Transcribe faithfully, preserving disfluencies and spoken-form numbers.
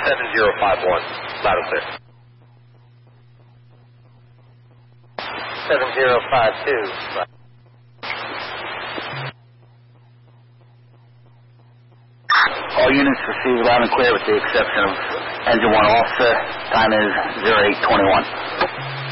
seven zero five one. Loud and clear. seven zero five two. All units received loud and clear with the exception of engine one off, sir. Time is zero eight twenty-one.